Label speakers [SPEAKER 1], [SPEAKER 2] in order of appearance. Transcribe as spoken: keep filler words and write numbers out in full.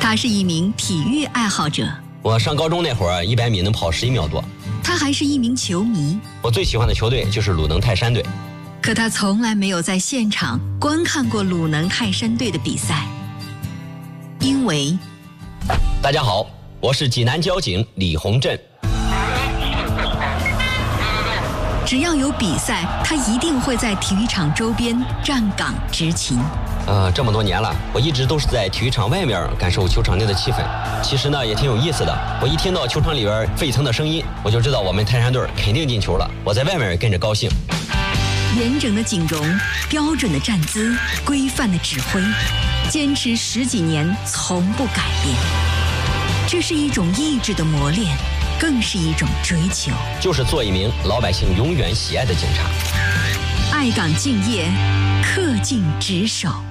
[SPEAKER 1] 他是一名体育爱好者。
[SPEAKER 2] 我上高中那会儿，一百米能跑十一秒多。
[SPEAKER 1] 他还是一名球迷。
[SPEAKER 2] 我最喜欢的球队就是鲁能泰山队。
[SPEAKER 1] 可他从来没有在现场观看过鲁能泰山队的比赛，因为……
[SPEAKER 2] 大家好，我是济南交警李洪振。
[SPEAKER 1] 只要有比赛，他一定会在体育场周边站岗执勤。
[SPEAKER 2] 呃，这么多年了，我一直都是在体育场外面感受球场内的气氛。其实呢，也挺有意思的。我一听到球场里边沸腾的声音，我就知道我们泰山队肯定进球了。我在外面跟着高兴。
[SPEAKER 1] 严整的景容，标准的站姿，规范的指挥，坚持十几年从不改变。这是一种意志的磨练，更是一种追求。
[SPEAKER 2] 就是做一名老百姓永远喜爱的警察。
[SPEAKER 1] 爱岗敬业，恪尽职守。